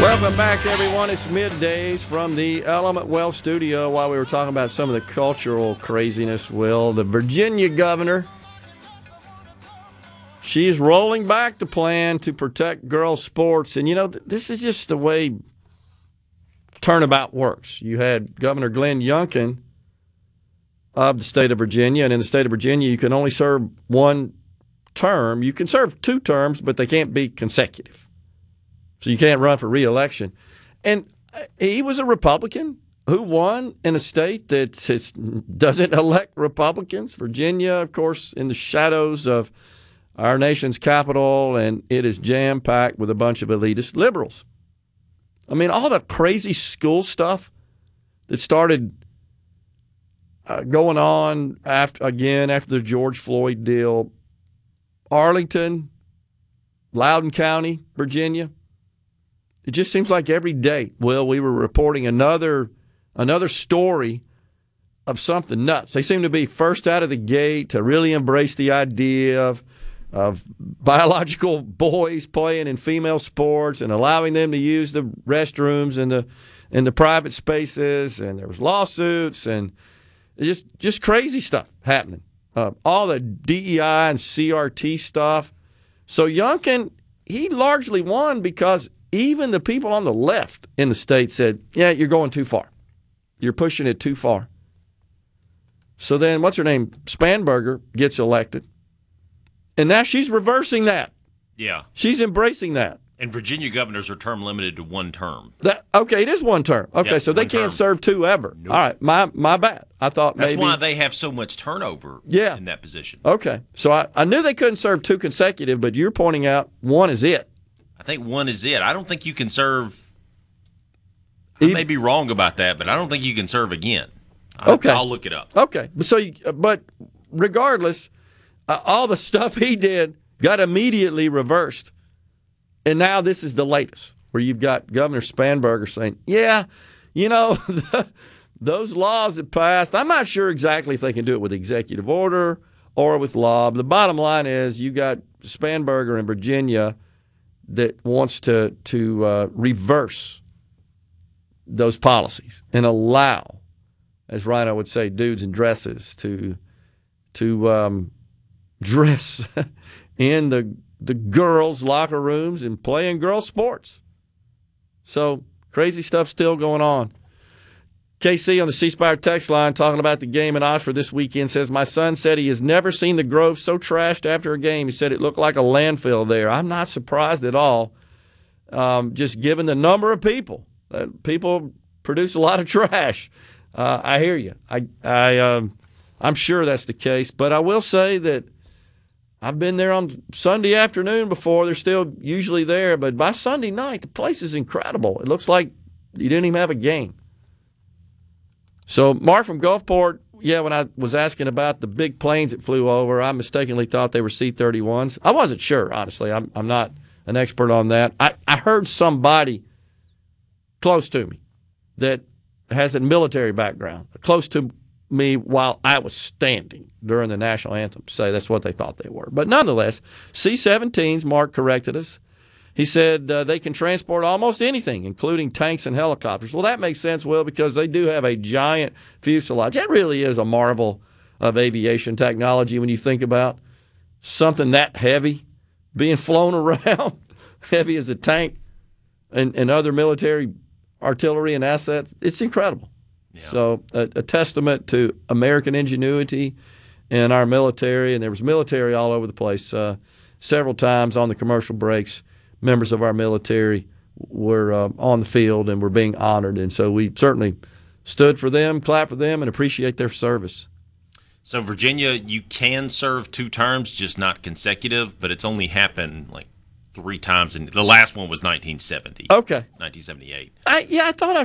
Welcome back, everyone. It's middays from the Element Wealth studio. While we were talking about some of the cultural craziness, Will, the Virginia governor, she is rolling back the plan to protect girls' sports. And, you know, this is just the way turnabout works. You had Governor Glenn Youngkin of the state of Virginia, and in the state of Virginia, you can only serve one term. You can serve 2 terms, but they can't be consecutive. So you can't run for re-election. And he was a Republican who won in a state that doesn't elect Republicans. Virginia, of course, in the shadows of our nation's capital, and it is jam-packed with a bunch of elitist liberals. I mean, all the crazy school stuff that started going on after the George Floyd deal. Arlington, Loudoun County, Virginia. It just seems like every day, Will, we were reporting another story of something nuts. They seem to be first out of the gate to really embrace the idea of biological boys playing in female sports and allowing them to use the restrooms and the private spaces. And there was lawsuits and just crazy stuff happening. All the DEI and CRT stuff. So Youngkin, he largely won because even the people on the left in the state said, yeah, you're going too far. You're pushing it too far. So then, what's her name? Spanberger gets elected. And now she's reversing that. Yeah. She's embracing that. And Virginia governors are term limited to 1 term. Okay, it is 1 term. Okay, yep, so they can't serve 2 ever. Nope. All right, my bad. I thought That's maybe. why they have so much turnover in that position. Okay, so I knew they couldn't serve 2 consecutive, but you're pointing out 1 is it. I think 1 is it. I don't think you can serve. I may be wrong about that, but I don't think you can serve again. I'll look it up. Okay, but regardless, all the stuff he did got immediately reversed, and now this is the latest, where you've got Governor Spanberger saying, "Yeah, you know, those laws that passed. I'm not sure exactly if they can do it with executive order or with law. But the bottom line is, you got Spanberger in Virginia that wants to reverse those policies and allow, as Rhino would say, dudes in dresses to dress in the girls' locker rooms and play in girls' sports. So crazy stuff still going on. KC on the C Spire text line talking about the game in Oxford this weekend says, my son said he has never seen the Grove so trashed after a game. He said it looked like a landfill there. I'm not surprised at all, just given the number of people. People produce a lot of trash. I hear you. I'm sure that's the case. But I will say that I've been there on Sunday afternoon before. They're still usually there. But by Sunday night, the place is incredible. It looks like you didn't even have a game. So, Mark from Gulfport, when I was asking about the big planes that flew over, I mistakenly thought they were C-31s. I wasn't sure, honestly. I'm not an expert on that. I heard somebody close to me that has a military background, close to me while I was standing during the national anthem, say that's what they thought they were. But nonetheless, C-17s, Mark corrected us. He said they can transport almost anything, including tanks and helicopters. Well, that makes sense, Will, because they do have a giant fuselage. That really is a marvel of aviation technology when you think about something that heavy being flown around, heavy as a tank and other military artillery and assets. It's incredible. Yeah. So a testament to American ingenuity in our military, and there was military all over the place. Several times on the commercial breaks, members of our military were on the field and were being honored. And so we certainly stood for them, clapped for them, and appreciate their service. So, Virginia, you can serve 2 terms, just not consecutive, but it's only happened like 3 times. And the last one was 1970. Okay. 1978. I thought I